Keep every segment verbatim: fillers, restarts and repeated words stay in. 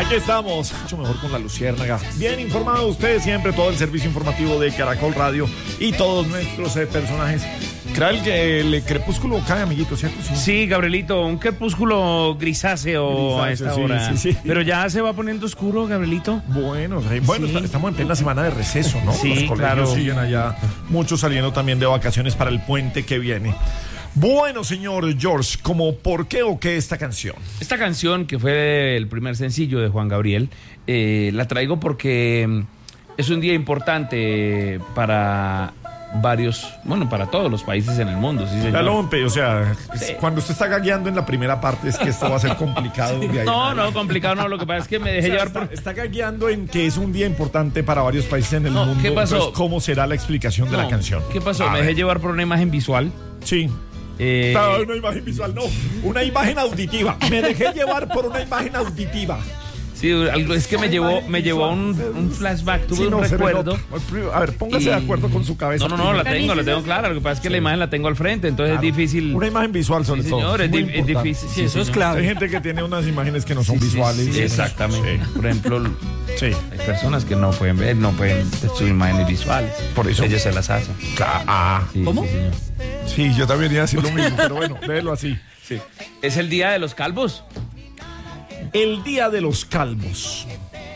Aquí estamos, mucho mejor con la Luciérnaga. Bien informado usted siempre, todo el servicio informativo de Caracol Radio y todos nuestros eh, personajes. Creo que el crepúsculo cae, amiguito, ¿cierto? Sí, sí, Gabrielito, un crepúsculo grisáceo, grisáceo a esta sí, hora. Sí, sí. Pero ya se va poniendo oscuro, Gabrielito. Bueno, bueno, sí. Estamos en plena semana de receso, ¿no? Sí, los colegios claro. siguen allá, muchos saliendo también de vacaciones para el puente que viene. Bueno, señor George, ¿cómo por qué o qué esta canción? Esta canción, que fue el primer sencillo de Juan Gabriel, eh, la traigo porque es un día importante para varios, bueno, para todos los países en el mundo, sí, señor. Lompe, o sea, Sí. cuando usted está gagueando en la primera parte es que esto va a ser complicado. de ahí No, en no, complicado no, lo que pasa es que me dejé O sea, llevar está, por... está gagueando en que es un día importante para varios países en el No, mundo. ¿qué pasó? Entonces, ¿cómo será la explicación de No, la canción? ¿Qué pasó? A Me ver. dejé llevar por una imagen visual. Sí. Eh, No, una imagen visual, no. Una imagen auditiva. Me dejé llevar por una imagen auditiva. Sí, algo es que me llevó, me llevó a un, un flashback, tuve Sí, no, un se recuerdo. renota. A ver, póngase Y- de acuerdo con su cabeza. No, no, no, la primero. tengo, la tengo clara. Lo que pasa es que Sí. la imagen la tengo al frente, entonces Claro. es difícil. Una imagen visual, sobre Sí, todo. señor, es, Muy di- es importante. difícil. Sí, eso es señor. clave. Hay gente que tiene unas imágenes que no son Sí, sí, visuales. sí, exactamente. Sí. Por ejemplo, Sí. hay personas que no pueden ver, no pueden sus imágenes visuales. Por eso. Ellos se las hacen. Ah, Sí, ¿Cómo? sí, señor. sí, yo también iba a decir lo mismo, pero bueno, déjelo así. Sí. Es el día de los calvos. El día de los calvos.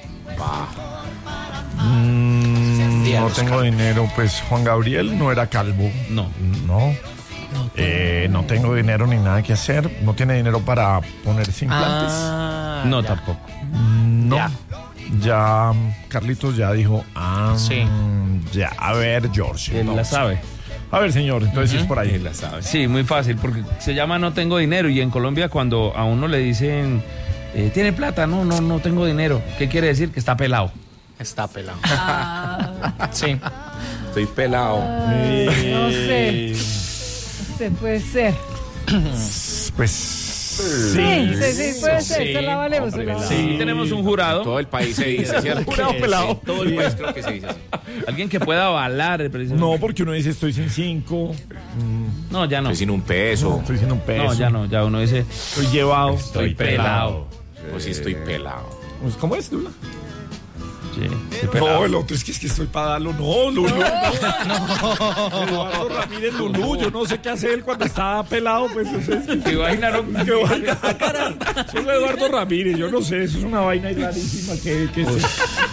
Mm, Día de no los tengo dinero, pues Juan Gabriel no era calvo. No. No. Eh, no tengo dinero ni nada que hacer. No tiene dinero para ponerse implantes. Ah, No, ya. tampoco. no. ya. Ya, Carlitos ya dijo. Ah, Sí. ya. A ver, George. Él la entonces. sabe. A ver, señor, entonces sí es por ahí. la sabe. Sí, muy fácil, porque se llama No tengo dinero y en Colombia cuando a uno le dicen, eh, ¿tiene plata? No, no, no tengo dinero. ¿Qué quiere decir? Que está pelado. Está pelado. Ah, Sí. Estoy pelado. Eh, no sé. Usted puede ser. Pues. Sí, sí, sí, puede ser. Sí, Se la valemos. hombre, se la sí. valemos. Sí, tenemos un jurado, Todo el país se dice, ¿cierto? Jurado pelado. Sí, todo el país creo que se dice así. alguien que pueda avalar precisamente. No, porque uno dice estoy sin cinco. No, ya no. Estoy sin un peso. Estoy sin un peso. No, ya no, ya uno dice, Estoy llevado. estoy pelado. Pues sí, estoy pelado. Pues, ¿cómo es, Lula? Sí, estoy No, pelado. el otro es que es que estoy para darlo. No, Lulú. No. Eduardo Ramírez Lulú. Yo no sé qué hace él cuando está pelado. Pues eso es. ¿Se imaginaron? ¿Qué vaina? Eso es Eduardo Ramírez. Yo no sé. Eso es una vaina rarísima. que que es?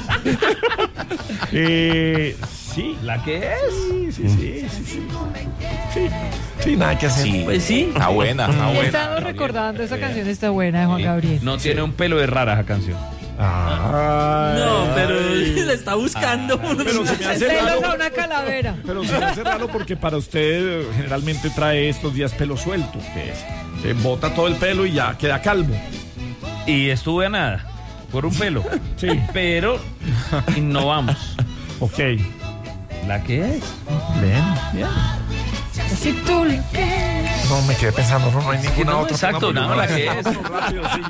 eh, sí. ¿La que es? Sí, sí, sí, sí, sí. Sí, sí, nada que hacer. Sí. Pues sí. Está buena, está Y buena. estamos recordando, esa canción está buena de Juan Gabriel. No tiene un pelo de rara esa canción. Ay, No, pero ay. la está buscando. Pero se me El hace pelo raro. es una calavera. Pero se me hace raro porque para usted eh, generalmente trae estos días pelo suelto. Que se bota todo el pelo y ya queda calvo. Y estuve a nada, por un pelo. Sí. Pero innovamos. Ok. ¿La que es? Ven. Si tú lo quieres. No, me quedé pensando, no, no hay ninguna no, otra. exacto, Póngame nada, la una. que es. Rápido, sí,